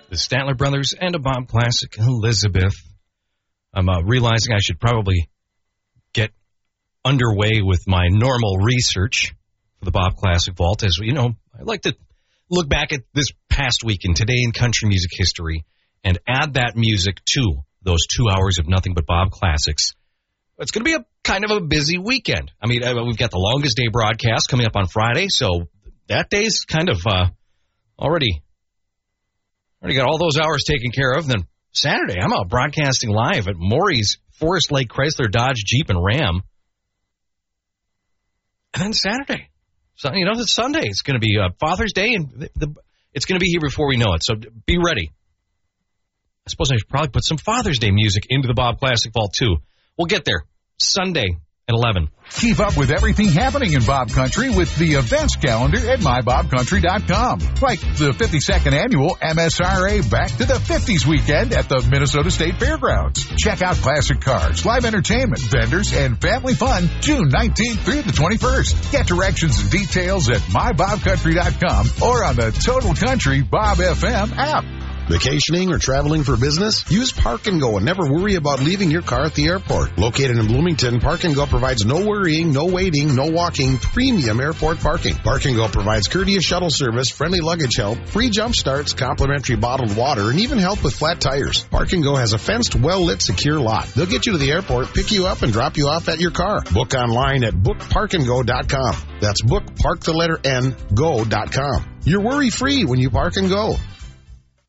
the Statler Brothers, and a Bob Classic, Elizabeth. I'm realizing I should probably get underway with my normal research for the Bob Classic Vault. As you know, I like to look back at this past week in today in country music history and add that music to those 2 hours of nothing but Bob Classics. It's going to be a kind of a busy weekend. I mean, we've got the longest day broadcast coming up on Friday, so that day's kind of already got all those hours taken care of. Then Saturday, I'm out broadcasting live at Maury's Forest Lake Chrysler Dodge Jeep and Ram. And then Saturday, so it's Sunday. It's going to be Father's Day, and it's going to be here before we know it. So be ready. I suppose I should probably put some Father's Day music into the Bob Classic Vault too. We'll get there Sunday at 11. Keep up with everything happening in Bob Country with the events calendar at mybobcountry.com. Like the 52nd annual MSRA Back to the 50s weekend at the Minnesota State Fairgrounds. Check out classic cars, live entertainment, vendors, and family fun June 19th through the 21st. Get directions and details at mybobcountry.com or on the Total Country Bob FM app. Vacationing or traveling for business? Use Park and Go and never worry about leaving your car at the airport. Located in Bloomington, Park and Go provides no worrying, no waiting, no walking, premium airport parking. Park and Go provides courteous shuttle service, friendly luggage help, free jump starts, complimentary bottled water, and even help with flat tires. Park and Go has a fenced, well-lit, secure lot. They'll get you to the airport, pick you up, and drop you off at your car. Book online at bookparkandgo.com. That's bookpark, the letter N, go.com. You're worry-free when you Park and Go.